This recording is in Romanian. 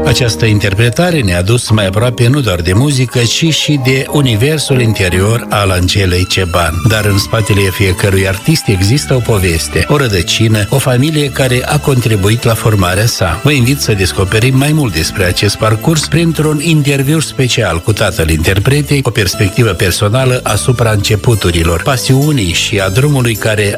Această interpretare ne-a dus mai aproape nu doar de muzică, ci și de universul interior al Angelei Ceban. Dar în spatele fiecărui artist există o poveste, o rădăcină, o familie care a contribuit la formarea sa. Vă invit să descoperim mai mult despre acest parcurs printr-un interviu special cu tatăl interpretei, o perspectivă personală asupra începuturilor, pasiunii și a drumului care